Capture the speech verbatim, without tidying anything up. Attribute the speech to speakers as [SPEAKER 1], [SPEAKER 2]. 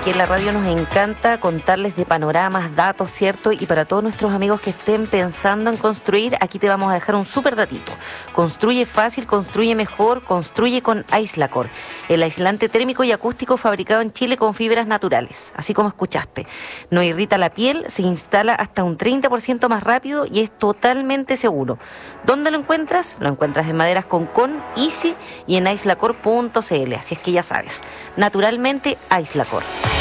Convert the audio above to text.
[SPEAKER 1] aquí en la radio nos encanta contarles de panoramas, datos, ¿cierto? Y para todos nuestros amigos que estén pensando en construir, aquí te vamos a dejar un súper datito. Construye fácil, construye mejor, construye con Aislacor, el aislante térmico y acústico fabricado en Chile con fibras naturales, así como escuchaste. No irrita la piel, se instala hasta un treinta por ciento más rápido y es totalmente seguro. ¿Dónde lo encuentras? Lo encuentras en Maderas Concón, Easy y en aislacor punto c l, así es que ya sabes, naturalmente Aislacor.